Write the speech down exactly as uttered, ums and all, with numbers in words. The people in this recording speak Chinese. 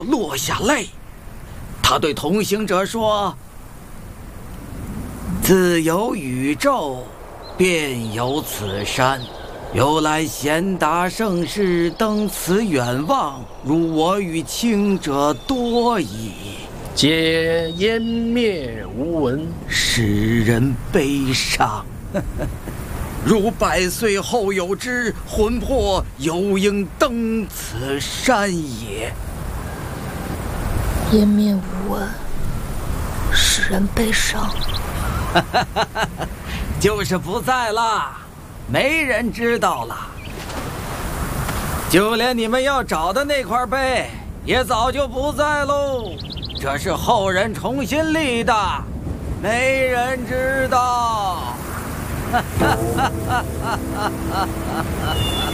落下泪。他对同行者说：“自有宇宙，便有此山。由来贤达盛世，登此远望，如我与卿者多矣。 皆湮灭无闻， 使人悲伤。如百岁后有之，魂魄犹应登此山也。” 湮灭无闻，使人悲伤。 就是不在了，没人知道了。就连你们要找的那块碑，也早就不在喽。这是后人重新立的，没人知道。哈哈哈哈哈哈！